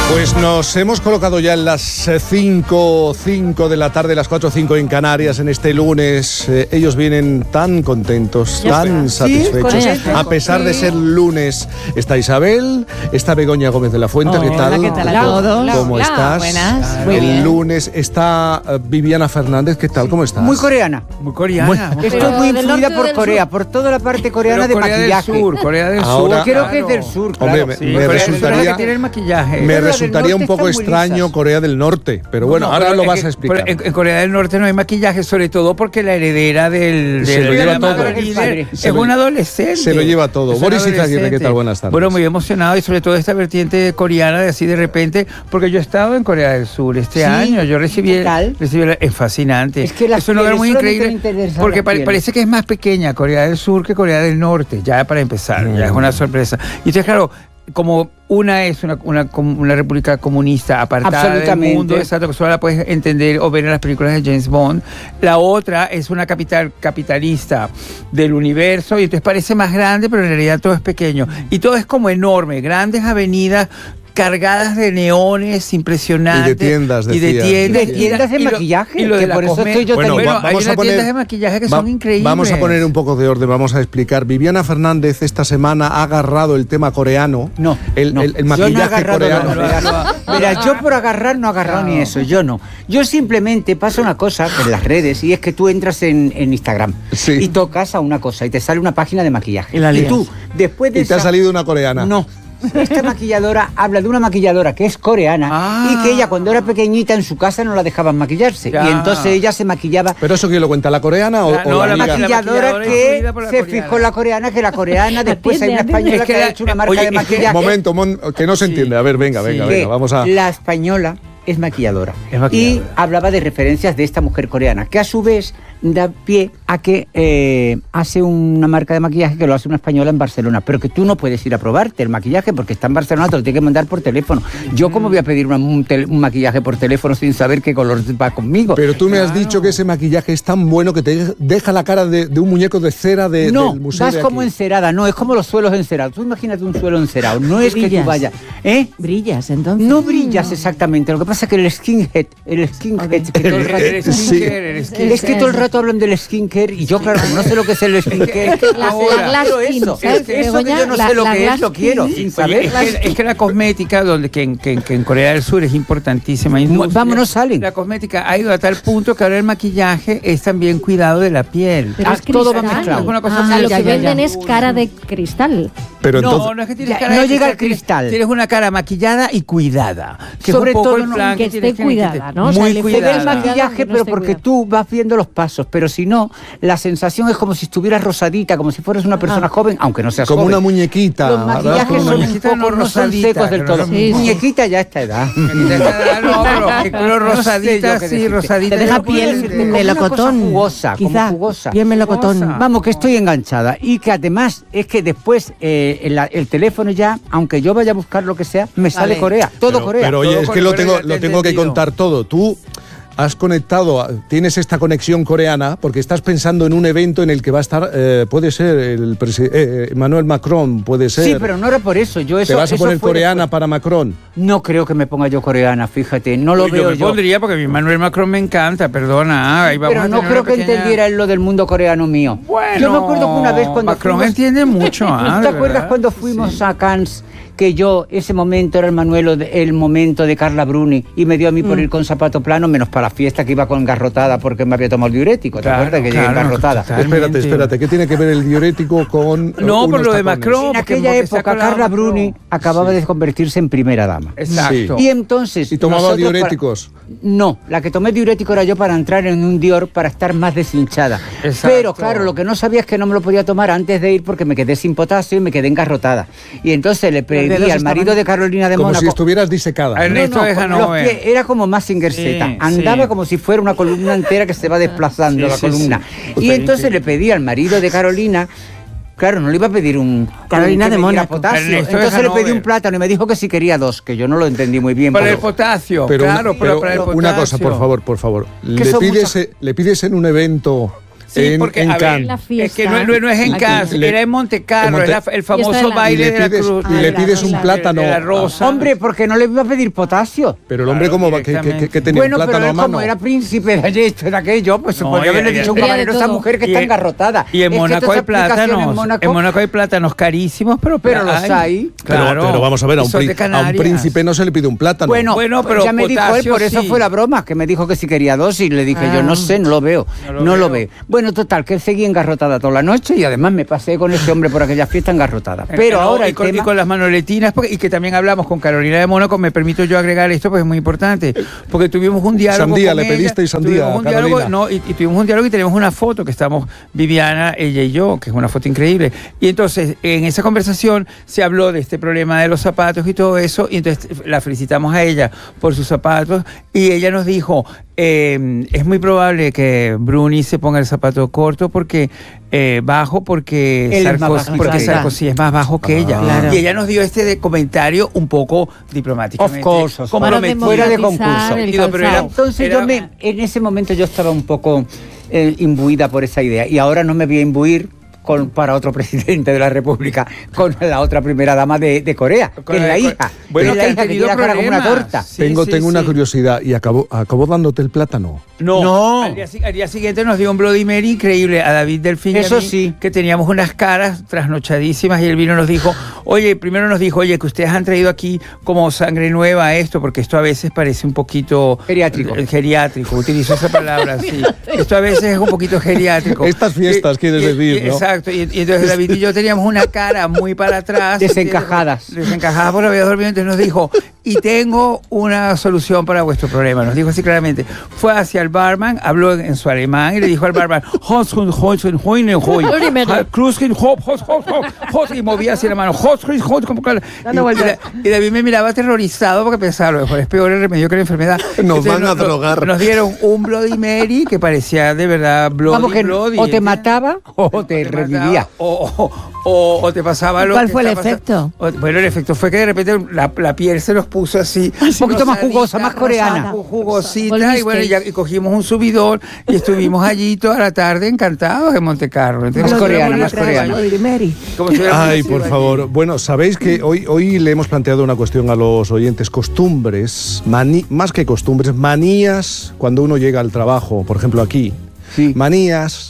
Pues nos hemos colocado ya en las 5 de la tarde, las 4:05 en Canarias, en este lunes. Ellos vienen tan contentos, tan satisfechos, a pesar de ser lunes. Está Isabel, está Begoña Gómez de la Fuente, ¿qué tal? ¿Qué tal a todos? ¿Cómo estás? Buenas, muy El bien. lunes está Viviana Fernández, ¿qué tal? ¿Cómo estás? Muy coreana. Muy coreana. Estoy muy influida por Corea, por toda la parte coreana de maquillaje. Corea del Ahora- Sur. Creo que es del sur, claro. Hombre, Sí, me Corea del Sur es la resultaría- que tiene el maquillaje. Me Pero la del resultaría un norte poco están muy extraño lisas. Corea del Norte, pero bueno, No, ahora pero lo es vas que a explicar. En Corea del Norte no hay maquillaje, sobre todo porque la heredera del Se lo de lleva la todo. madre líder Se es lo- un adolescente. se lo lleva todo. Es un Boris Izaguirre, ¿qué adolescente. tal? Buenas tardes. Bueno, muy emocionado y sobre todo esta vertiente coreana de así de repente, porque yo he estado en Corea del Sur este año, yo recibí, ¿qué tal? es fascinante. Es que las es un lugar muy pieles solamente increíble me interesan porque las pieles. parece que es más pequeña Corea del Sur que Corea del Norte, ya para empezar, ya es una sorpresa. Y entonces, claro, como una es una república comunista apartada del Absolutamente. mundo, exacto, que solo la puedes entender o ver en las películas de James Bond. La otra es una capital capitalista del universo y entonces parece más grande, pero en realidad todo es pequeño. Y todo es como enorme, grandes avenidas cargadas de neones impresionantes. Y de tiendas, Y de decía. tiendas, Y de tiendas de maquillaje, y lo de que la por eso cosme- estoy yo Bueno, también. Bueno, hay vamos a unas poner- tiendas de maquillaje que son increíbles. Vamos a poner un poco de orden, vamos a explicar. Viviana Fernández esta semana ha agarrado el tema coreano. No, el yo no maquillaje he agarrado coreano. nada. Mira, yo por agarrar no he agarrado ni eso, yo no. Yo simplemente pasa una cosa en las redes y es que tú entras en Instagram Sí. y tocas a una cosa y te sale una página de maquillaje. Y la lías. tú, después de Y te ha esa- salido una coreana. No. Esta maquilladora habla de una maquilladora que es coreana y que ella cuando era pequeñita en su casa no la dejaban maquillarse. Ya. Y entonces ella se maquillaba. ¿Pero eso quién lo cuenta? ¿La coreana o La- o no, la la amiga? Maquilladora maquilladora que influida por la se coreana. fijó en la coreana, que la coreana después hay una Atiende, atiende. española Es que que ha la- hecho una marca oye, de es que- maquillaje. Momento, que no se entiende. A ver, venga, que vamos a... La española es maquilladora. Es maquilladora. Y hablaba de referencias de esta mujer coreana, que a su vez da pie a que hace una marca de maquillaje que lo hace una española en Barcelona, pero que tú no puedes ir a probarte el maquillaje porque está en Barcelona, te lo tiene que mandar por teléfono. Yo cómo voy a pedir un maquillaje por teléfono sin saber qué color va conmigo. Pero tú me has dicho que ese maquillaje es tan bueno que te deja la cara de un muñeco de cera del museo vas de como aquí. encerada, no, es como los suelos encerados. Tú imagínate un suelo encerado, no es que tú Brillas. vayas... Brillas, entonces. No brillas exactamente, lo que pasa es que el skinhead, que todo el rato... El skincare, el skincare. Es que todo el rato hablan del skincare y yo, claro, como no sé lo que es el skincare, Ahora, la quiero glass skin, eso. ¿sabes, Eso que Begoña? yo no La- sé lo la que es, glass lo quiero, skin. sin Oye, saber. es que la cosmética, que en Corea del Sur es importantísima. industria, Vámonos, salen. La cosmética ha ido a tal punto que ahora el maquillaje es también cuidado de la piel. Pero es todo va cristal. mezclado. Es una cosa Ah, muy- lo ya, que ya, venden ya. es cara de cristal. Pero entonces... No, no es que tienes Ya, cara no de llega al tienes- cristal. Tienes una cara maquillada y cuidada. Que Sobre es un poco todo el no, plan que tienes esté cuidada, ¿no? O sea, Muy le Se ve el cuidada. maquillaje, No pero esté porque cuidado. tú vas viendo los pasos, pero si no, la sensación es como si estuvieras rosadita, como si fueras una persona joven, aunque no seas Como joven. una muñequita. Los ¿verdad? maquillajes Como una son un muñequita, poco, no no son rosadita, secos del que todo. no- Sí, sí. Muñequita ya a esta edad. No, pero rosadita, yo qué sí, decirte. rosadita. Te deja Pero piel puede ser- como una melocotón. cosa jugosa, como quizá. jugosa. Piel melocotón. Jugosa. Vamos, que estoy enganchada y que además es que después el teléfono ya, aunque yo vaya a buscar lo que sea, me sale Corea, todo Corea. Pero oye, Todo es con que lo Corea, tengo, ya te lo he tengo que entendido. contar todo. Tú has conectado, tienes esta conexión coreana porque estás pensando en un evento en el que va a estar, puede ser Emmanuel Macron, puede ser. Sí, pero no era por eso. Yo eso, ¿Te vas a eso poner fue coreana después. para Macron? No creo que me ponga yo coreana, fíjate, no lo Yo veo me yo. pondría porque mi Manuel Macron me encanta, perdona. Ahí vamos Pero a no tener creo una que pequeña- entendiera él lo del mundo coreano mío. Bueno, Yo me acuerdo que una vez cuando Macron fuimos- entiende mucho, ¿Tú de te acuerdas verdad? cuando fuimos a Cannes? Que yo, ese momento era el momento de Carla Bruni y me dio a mí por ir con zapato plano, menos para la fiesta que iba con engarrotada porque me había tomado el diurético. ¿Te Claro, acuerdas que llegué claro, engarrotada? totalmente. Espérate, ¿qué tiene que ver el diurético con No, por unos lo de tacones? Macron. En porque- aquella porque se ha época colado Carla Macron. Bruni acababa de convertirse en primera dama. Exacto. Y entonces... ¿Y tomaba nosotros diuréticos? No, la que tomé diurético era yo para entrar en un Dior para estar más deshinchada. Exacto. Pero claro, lo que no sabía es que no me lo podía tomar antes de ir porque me quedé sin potasio y me quedé engarrotada. Y entonces le pedí dedos al marido estaban- de Carolina de Como Mónaco... si estuvieras disecada. A ver, Ernesto de con los Hannover. pies, era como Mazinger Z. Sí, Andaba sí. como si fuera una columna entera que se va desplazando Sí, la sí, columna. sí. Y entonces le pedí al marido de Carolina. Claro, no le iba a pedir Carolina que de me diera Mónaco. potasio. Ernesto de Entonces le pedí Hannover. un plátano y me dijo que si quería dos, que yo no lo entendí muy bien. Para pero- el potasio, Pero, claro, pero para el potasio. una cosa, por favor. Que son Le pides en un evento Sí, porque en a ver, Cannes. La fiesta. es que no es en Aquí. Cannes, era en Monte Carlo, En Monte- era el famoso la- baile Y le de la pides- cruz. y le la pides un rosa. plátano. De la rosa. Hombre, porque no le iba a pedir potasio. Pero el hombre, Claro, ¿cómo va? directamente. ¿Qué tenía? Bueno, ¿Un pero plátano a él mano? como era príncipe de esto, de aquello, pues No, podría haberle y- dicho a un y- camarero a esa todo. mujer que Y está en- engarrotada. Y en Es que Mónaco toda hay explicación plátanos. En Mónaco hay plátanos carísimos, pero los hay. Claro. Pero vamos a ver, a un, Son de a un Canarias. príncipe no se le pide un plátano. Bueno, Bueno, pero ya me dijo él, potasio por eso sí. fue la broma, que me dijo que si quería dos y le dije yo, no sé, no lo veo, No lo ve. Bueno, total, que seguí engarrotada toda la noche y además me pasé con ese hombre por aquella fiesta engarrotada. Pero No, ahora y el con, tema... y con las manoletinas, y que también hablamos con Carolina de Mónaco, me permito yo agregar esto, pues es muy importante, porque tuvimos un diálogo Sandía, con le ella, pedisteis sandía, tuvimos un Carolina. diálogo, no, y tuvimos un diálogo y tenemos una foto que estamos, Viviana, ella y yo, que es una foto increíble, y entonces en esa conversación se habló de este problema de los zapatos y todo eso, y entonces la felicitamos a ella por sus zapatos, y ella nos dijo, es muy probable que Bruni se ponga el zapato corto porque bajo porque Él es más bajo, porque claro. Sarkozy es más bajo que ella. Claro. Y ella nos dio este comentario un poco diplomáticamente. Of course, comprometido. fuera de democratizar concurso. el Pero era- calzado. Entonces en ese momento yo estaba un poco imbuida por esa idea y ahora no me voy a imbuir para otro presidente de la República con la otra primera dama de Corea, que es la hija. Bueno, que es la que han hija que tenido tiene la cara como una problemas. torta. Sí, tengo sí, una sí. curiosidad. ¿Y acabó dándote el plátano? No. Al día siguiente nos dio un Bloody Mary increíble a David Delfín y a Eso mí, sí. que teníamos unas caras trasnochadísimas y él vino y nos dijo, primero nos dijo, que ustedes han traído aquí como sangre nueva esto, porque esto a veces parece un poquito... Geriátrico. Geriátrico, utilizo esa palabra, sí. Esto a veces es un poquito geriátrico. Estas fiestas, quieres decir, ¿no? Exacto, y entonces David y yo teníamos una cara muy para atrás. Desencajadas. Desencajadas por haber dormido, entonces nos dijo, y tengo una solución para vuestro problema. Nos dijo así claramente. Fue hacia el barman, habló en su alemán y le dijo al barman, y movía así la mano, y David me miraba aterrorizado porque pensaba, a lo mejor es peor el remedio que la enfermedad. Nos van a Entonces, drogar. Nos dieron un Bloody Mary que parecía de verdad Vamos, que bloody. o te mataba o te revivía. O te pasaba lo ¿Cuál que fue el está efecto? Bueno, el efecto fue que de repente la piel se nos puso así. Un poquito más rosadita, jugosa, más coreana. Jugosita, y Volvisteis. bueno, y cogimos un subidón y estuvimos allí toda la tarde encantados en Monte Carlo. Entonces, Más como si coreana, hubiéramos más ido coreana. allí. Como si hubiéramos Ay, ido por allí. favor. Bueno, sabéis que hoy le hemos planteado una cuestión a los oyentes. Costumbres, más que costumbres, manías cuando uno llega al trabajo, por ejemplo aquí. Sí. Manías,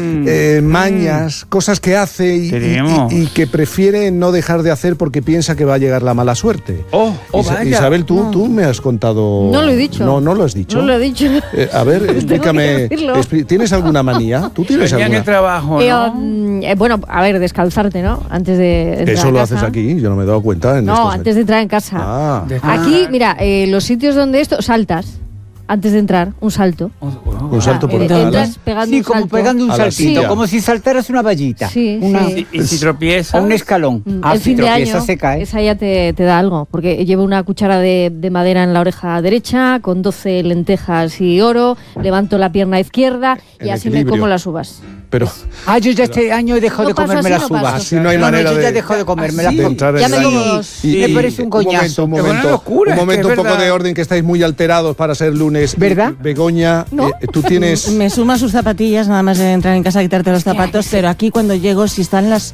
mañas, cosas que hace Tenemos. y que prefiere no dejar de hacer porque piensa que va a llegar la mala suerte. Vaya. Isabel, tú me has contado... No lo he dicho. No lo has dicho. No lo he dicho. A ver, explícame. decirlo. ¿Tienes alguna manía? ¿Tú tienes Venía en el alguna? trabajo, ¿no? Bueno, a ver, descalzarte, ¿no? Antes de entrar Eso a lo casa. haces aquí, yo no me he dado cuenta. No, antes de entrar en casa. Ah. Aquí, mira, los sitios donde esto, saltas. Antes de entrar, un salto. Un salto por Entras pegando Sí, un como salto. pegando un A la saltito, silla. como si saltaras una vallita. Sí, una, sí. Y si tropiezas... O un escalón. El Si fin de tropiezas año, se cae. esa ya te da algo, porque llevo una cuchara de madera en la oreja derecha, con 12 lentejas y oro, levanto la pierna izquierda y El así me equilibrio. como las uvas. Pero Yo ya este año he dejado No de paso comerme así, las no uvas. paso. así no hay manera yo de... ya dejo de comerme las de entrar Ya en me el como año. dos. Me parece un coñazo. Un Es una momento, locura, es que es un poco verdad. de orden, que estáis muy alterados para ser lunes. ¿Verdad? Begoña, ¿No? tú tienes... Me suma sus zapatillas nada más de entrar en casa a quitarte los zapatos, pero aquí cuando llego, si están las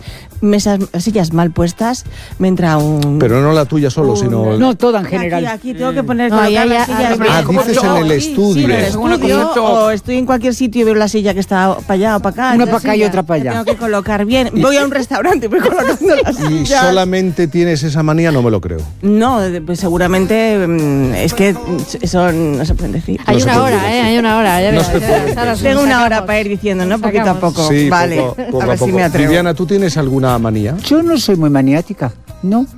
sillas mal puestas, me entra un... Pero no la tuya solo, sino... No, toda en general. Aquí tengo que poner No, colocar ya, las sillas. ah, dices en el estudio. Sí, en el Es una estudio, cosa o estoy en cualquier sitio y veo la silla que está para allá o para acá. Una la para acá y silla, otra para que allá. Tengo que colocar bien. Voy a un restaurante y voy colocando las Y sillas. solamente tienes esa manía, no me lo creo. No, pues seguramente es que eso no se puede decir. Hay No se una puede hora, decir. hay una hora. Ya No verás, se ya puede verás, decir. ahora sí, Tengo una hora sacamos. para ir diciendo, ¿no? Poquito a Sacamos. poco. Sí, vale, poco a ver si me atrevo. Viviana, ¿tú tienes alguna manía? Yo no soy muy maniática. No,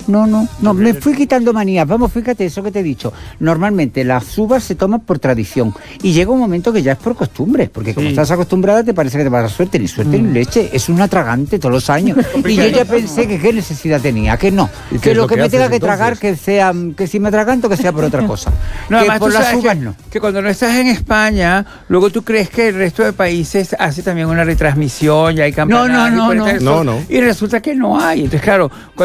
me fui quitando manías. Vamos, fíjate, eso que te he dicho. Normalmente las uvas se toman por tradición y llega un momento que ya es por costumbre, porque como estás acostumbrada te parece que te va a dar suerte, ni suerte ni leche, es un atragante todos los años. Y yo ya pensé que qué necesidad tenía, que no, ¿Y qué que es lo lo que que me tenga haces, que tragar, que si me atraganto, que sea por otra cosa. No, que además por tú las sabes uvas que, no. que cuando no estás en España, luego tú crees que el resto de países hace también una retransmisión, ya hay campanarios. no, por no. estar No, eso, no. Y resulta que no hay. Entonces, claro, cuando de repente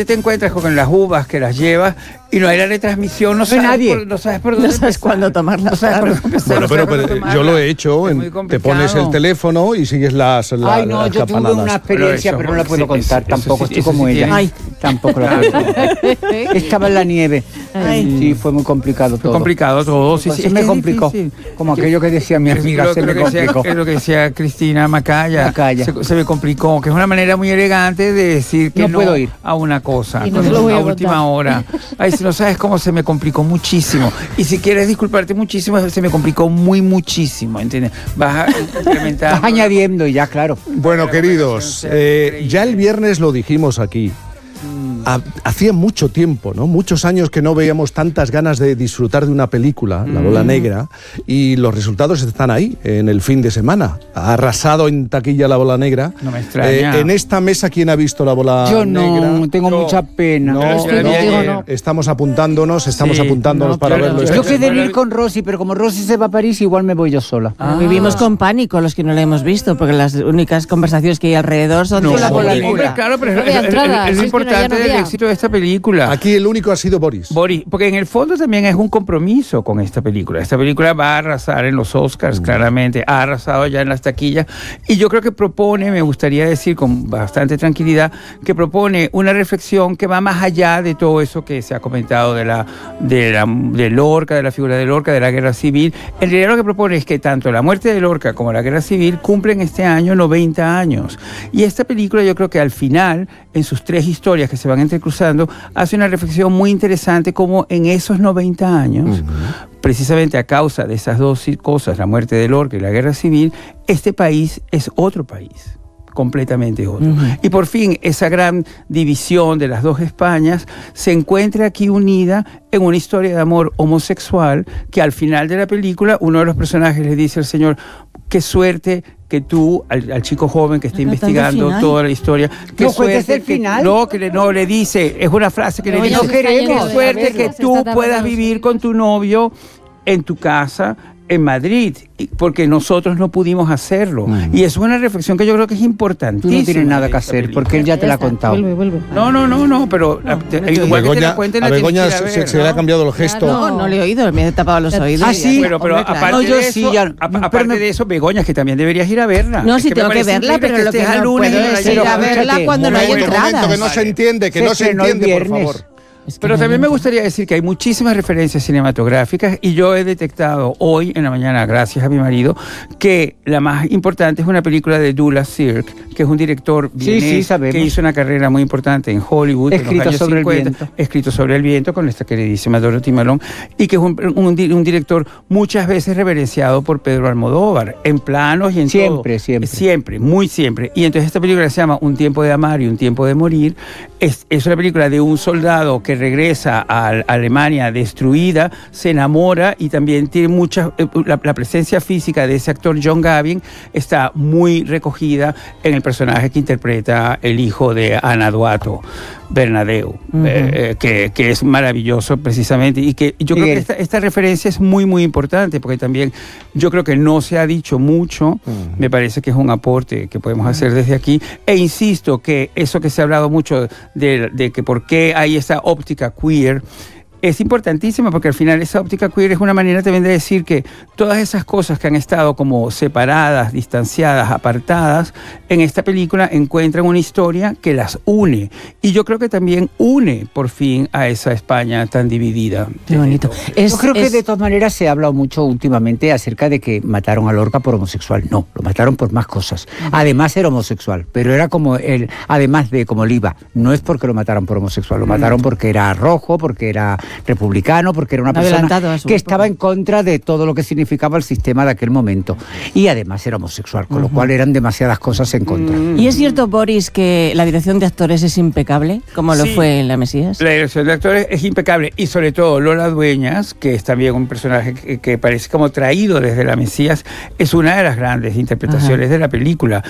te encuentras con las uvas que las llevas y no hay la retransmisión, no sabes por dónde no sabes cuándo tomarlas. No sabes por dónde empezar, Bueno, pero yo lo he hecho. Te pones el teléfono y sigues las Ay, no, yo tuve una experiencia, pero no la puedo contar tampoco. Estoy como ella. Ay, tampoco la puedo contar. Estaba en la nieve. Sí, fue muy complicado todo. Fue complicado todo. Sí, se me complicó. Como aquello que decía mi amiga, se me complicó. Es lo que decía Cristina Macaya. Se me complicó, que es una manera muy elegante de decir que no puedo ir a una cosa a última hora. Ay, si no sabes cómo se me complicó muchísimo. Y si quieres disculparte muchísimo, se me complicó muchísimo, ¿entiendes? Vas a incrementar. Vas añadiendo y ya, claro. Bueno, queridos, ya el viernes lo dijimos aquí. Hacía mucho tiempo, ¿no? Muchos años que no veíamos tantas ganas de disfrutar de una película, La Bola Negra, y los resultados están ahí, en el fin de semana. Ha arrasado en taquilla La Bola Negra. No me extraña. En esta mesa, ¿quién ha visto La Bola Negra? Yo no, tengo mucha pena. No. Estamos apuntándonos para verlo. Yo quedé ir con Rosy, pero como Rosy se va a París, igual me voy yo sola. Vivimos con pánico los que no la hemos visto, porque las únicas conversaciones que hay alrededor son de La Bola Negra. Claro, pero es lo importante del éxito de esta película. Aquí el único ha sido Boris, porque en el fondo también es un compromiso con esta película. Esta película va a arrasar en los Oscars, claramente, ha arrasado ya en las taquillas, y yo creo que propone, me gustaría decir con bastante tranquilidad, que propone una reflexión que va más allá de todo eso que se ha comentado de Lorca, de la figura de Lorca, de la guerra civil. En realidad lo que propone es que tanto la muerte de Lorca como la guerra civil cumplen este año 90 años. Y esta película, yo creo que al final, en sus 3 historias que se van entrecruzando, hace una reflexión muy interesante como en esos 90 años, precisamente a causa de esas 2 cosas, la muerte de Lorca y la guerra civil, este país es otro país, completamente otro. Y por fin esa gran división de las 2 Españas se encuentra aquí unida en una historia de amor homosexual que al final de la película uno de los personajes le dice al señor: qué suerte que tú, al chico joven que está investigando toda la historia, qué suerte el final. No, le dice, es una frase que le dice, qué suerte que tú puedas vivir con tu novio en tu casa en Madrid, porque nosotros no pudimos hacerlo. Y es una reflexión que yo creo que es importantísima. Tú no tienes nada que hacer, porque él ya te la ha contado. Vuelve. No, pero igual que te la cuenten, a Begoña se le ha cambiado el gesto. No le he oído, me he tapado los oídos. Ah, sí. Pero aparte de eso, Begoña, que también deberías ir a verla. No, sí tengo que verla, pero lo que no puedo es ir a verla cuando no hay entradas. Que no se entiende, por favor. Pero también me gustaría decir que hay muchísimas referencias cinematográficas y yo he detectado hoy en la mañana, gracias a mi marido, que la más importante es una película de Douglas Sirk, que es un director vienés que hizo una carrera muy importante en Hollywood en los años 50, escrito sobre el viento, con esta queridísima Dorothy Malone, y que es un director muchas veces reverenciado por Pedro Almodóvar, en planos y en todo. Muy siempre. Y entonces esta película se llama Un tiempo de amar y un tiempo de morir. Es una película de un soldado que regresa a Alemania destruida, se enamora y también tiene la presencia física de ese actor John Gavin está muy recogida en el personaje que interpreta el hijo de Ana Duato, Bernadeu, que es maravilloso precisamente, y que yo creo que esta referencia es muy muy importante porque también yo creo que no se ha dicho mucho, me parece que es un aporte que podemos hacer desde aquí, e insisto que eso que se ha hablado mucho de que por qué hay esa óptica queer es importantísima, porque al final esa óptica queer es una manera también de decir que todas esas cosas que han estado como separadas, distanciadas, apartadas, en esta película encuentran una historia que las une. Y yo creo que también une, por fin, a esa España tan dividida. Qué bonito. Yo creo que de todas maneras se ha hablado mucho últimamente acerca de que mataron a Lorca por homosexual. No, lo mataron por más cosas. Además era homosexual, pero era como él, además de como Oliva. No es porque lo mataron por homosexual, lo mataron porque era rojo, porque era republicano, porque era una persona que estaba en contra de todo lo que significaba el sistema de aquel momento. Y además era homosexual, con lo cual eran demasiadas cosas en contra. ¿Y es cierto, Boris, que la dirección de actores es impecable, como lo fue en La Mesías? La dirección de actores es impecable, y sobre todo Lola Dueñas, que es también un personaje que parece como traído desde La Mesías, es una de las grandes interpretaciones de la película.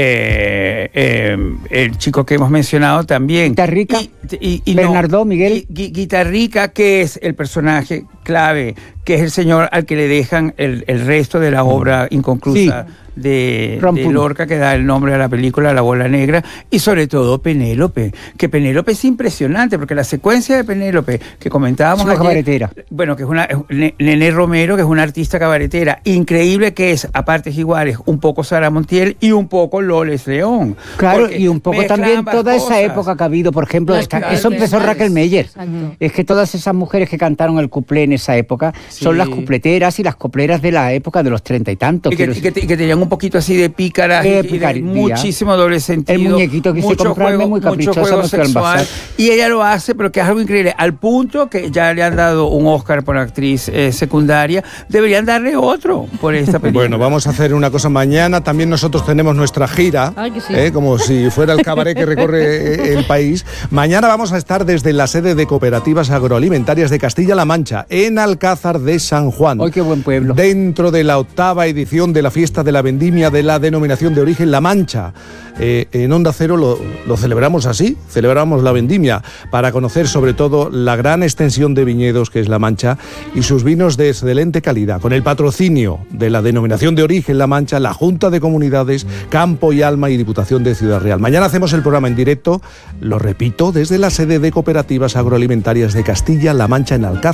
El chico que hemos mencionado también. Guitarrica. Y Bernardo, Miguel. Guitarrica, que es el personaje clave, que es el señor al que le dejan el resto de la obra inconclusa de Lorca, que da el nombre a la película La Bola Negra, y sobre todo Penélope, que Penélope es impresionante, porque la secuencia de Penélope que comentábamos es una cabaretera. Bueno, que es Nené Romero, que es una artista cabaretera, increíble, que es, a partes iguales, un poco Sara Montiel y un poco Loles León. Claro, y un poco también toda esa época que ha habido, por ejemplo, eso empezó Raquel Meyer. Es que todas esas mujeres que cantaron el cuplé en esa época son las cupleteras y las copleras de la época de los 30 y tantos. Y que tenían un poquito así de pícaras y de muchísimo doble sentido. El muñequito que se comprarme muy caprichoso sexual, y ella lo hace, pero que es algo increíble, al punto que ya le han dado un Oscar por actriz secundaria. Deberían darle otro por esta película. Bueno, vamos a hacer una cosa mañana. También nosotros tenemos nuestra gira, como si fuera el cabaret que recorre el país. Mañana vamos a estar desde la sede de Cooperativas Agroalimentarias de Castilla-La Mancha, en Alcázar de San Juan. ¡Ay, qué buen pueblo! Dentro de la 8ª edición de la Fiesta de la Vendimia de la denominación de origen La Mancha. En Onda Cero lo celebramos así, celebramos la vendimia, para conocer sobre todo la gran extensión de viñedos que es La Mancha y sus vinos de excelente calidad, con el patrocinio de la denominación de origen La Mancha, la Junta de Comunidades, Campo y Alma y Diputación de Ciudad Real. Mañana hacemos el programa en directo, lo repito, desde la sede de Cooperativas Agroalimentarias de Castilla-La Mancha en Alcázar